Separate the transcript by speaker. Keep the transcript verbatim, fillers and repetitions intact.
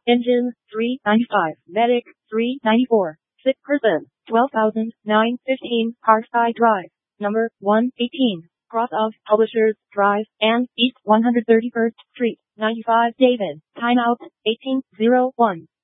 Speaker 1: Engine, three ninety-five. Medic, three ninety-four. Sick person, twelve thousand nine hundred fifteen. Parkside Drive, number one eighteen. Cross of Publishers Drive and East one hundred thirty-first Street, ninety-five. David. Timeout, eighteen oh one.